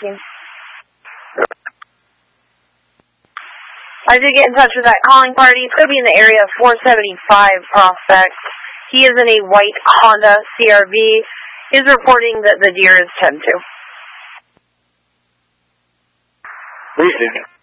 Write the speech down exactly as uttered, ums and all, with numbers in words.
tracking. I did get in touch with that calling party. It's going to be in the area of four seventy-five Prospect. He is in a white Honda C R V. He is reporting that the deer is ten two. Appreciate it.